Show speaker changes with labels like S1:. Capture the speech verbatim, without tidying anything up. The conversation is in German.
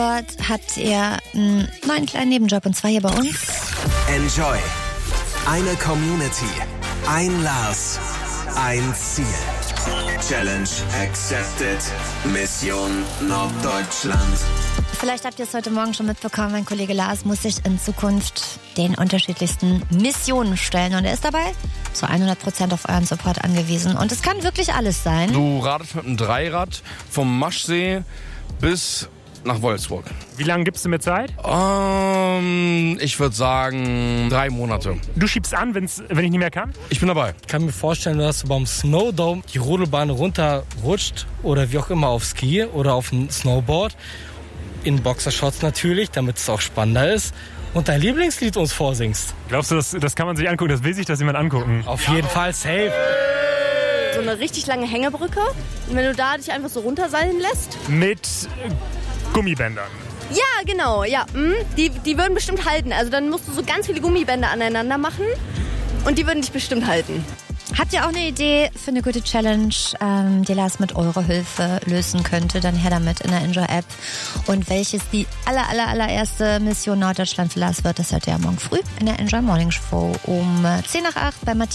S1: Dort hat er einen neuen kleinen Nebenjob und zwar hier bei uns.
S2: Enjoy. Eine Community. Ein Lars. Ein Ziel. Challenge accepted. Mission Norddeutschland.
S1: Vielleicht habt ihr es heute Morgen schon mitbekommen, mein Kollege Lars muss sich in Zukunft den unterschiedlichsten Missionen stellen. Und er ist dabei zu hundert Prozent auf euren Support angewiesen. Und es kann wirklich alles sein.
S3: Du radest mit einem Dreirad vom Maschsee bis nach Wolfsburg.
S4: Wie lange gibst du mir Zeit?
S3: Ähm, ich würde sagen drei Monate.
S4: Du schiebst an, wenn's, wenn ich nicht mehr kann?
S3: Ich bin dabei.
S5: Ich kann mir vorstellen, dass du beim Snowdome die Rodelbahn runterrutscht oder wie auch immer auf Ski oder auf ein Snowboard. In Boxershorts natürlich, damit es auch spannender ist. Und dein Lieblingslied uns vorsingst.
S4: Glaubst du, das, das kann man sich angucken? Das will sich das jemand angucken?
S5: Auf jeden Fall safe.
S6: So eine richtig lange Hängebrücke. Und wenn du da dich einfach so runterseilen lässt.
S4: Mit äh, Gummibändern.
S6: Ja, genau. Ja, mh, die, die würden bestimmt halten. Also dann musst du so ganz viele Gummibänder aneinander machen. Und die würden dich bestimmt halten.
S1: Habt ihr auch eine Idee für eine gute Challenge, ähm, die Lars mit eurer Hilfe lösen könnte? Dann her damit in der Enjoy-App. Und welches die aller, aller, allererste Mission Norddeutschland für Lars wird, das hört ihr ja morgen früh in der Enjoy Morning Show um zehn nach acht bei Matthias.